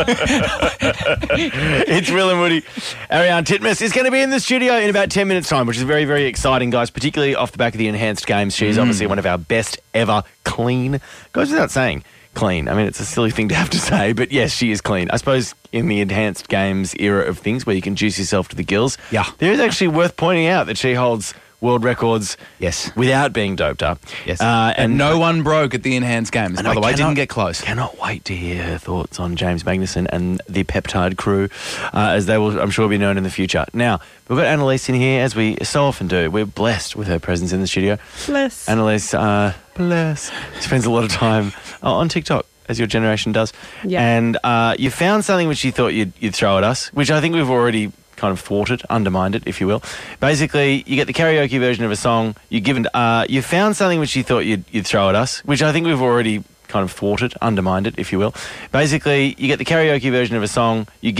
It's Will and Woody. Ariane Titmus is going to be in the studio in about 10 minutes' time, which is very, very exciting, guys, particularly off the back of the enhanced games. She's obviously one of our best ever clean. Goes without saying, clean. I mean, it's a silly thing to have to say, but yes, she is clean. I suppose in the enhanced games era of things where you can juice yourself to the gills, there is actually worth pointing out that she holds world records without being doped up. Yes. And no one broke at the enhanced games. By the way, didn't get close. Cannot wait to hear her thoughts on James Magnussen and the Peptide crew, as they will, I'm sure, be known in the future. Now, we've got Annalise in here, as we so often do. We're blessed with her presence in the studio. Bless. Annalise, bless, spends a lot of time on TikTok, as your generation does. Yeah. And you found something which you thought you'd throw at us, which I think we've already kind of thwarted, undermined it, if you will. Basically, you get the karaoke version of a song. You found something which you thought you'd throw at us, which I think we've already kind of thwarted, undermined it, if you will. Basically, you get the karaoke version of a song.